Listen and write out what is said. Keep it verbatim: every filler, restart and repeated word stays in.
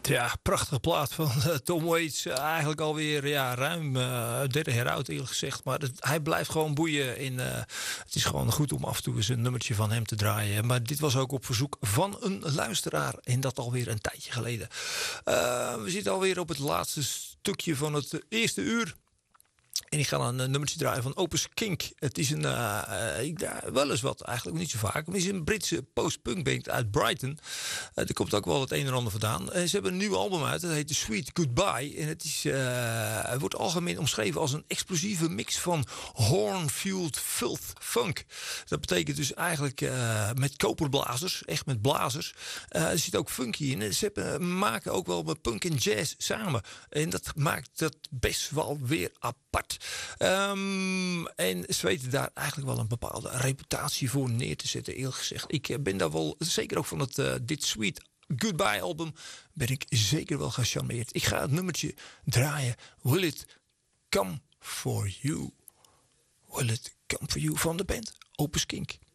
Ja, prachtige plaat van uh, Tom Waits. Uh, eigenlijk alweer ja, ruim uh, derde jaar oud eerlijk gezegd. Maar het, hij blijft gewoon boeien. In, uh, het is gewoon goed om af en toe eens een nummertje van hem te draaien. Maar dit was ook op verzoek van een luisteraar. En dat alweer een tijdje geleden. Uh, we zitten alweer op het laatste stukje van het eerste uur. En ik ga een nummertje draaien van Opus Kink. Het is een, uh, uh, wel eens wat, eigenlijk niet zo vaak. Het is een Britse post-punk band uit Brighton. Uh, er komt ook wel het een en ander vandaan. Uh, ze hebben een nieuw album uit, dat heet The Sweet Goodbye. En het, is, uh, het wordt algemeen omschreven als een explosieve mix van horn-fueled filth funk. Dat betekent dus eigenlijk uh, met koperblazers, echt met blazers. Uh, er zit ook funky in. Ze hebben, maken ook wel met punk en jazz samen. En dat maakt dat best wel weer apart. Um, en ze weten daar eigenlijk wel een bepaalde reputatie voor neer te zetten, eerlijk gezegd. Ik ben daar wel, zeker ook van het uh, dit Sweet Goodbye album, ben ik zeker wel gecharmeerd. Ik ga het nummertje draaien. Will It Come For You? Will It Come For You van de band Opus Kink.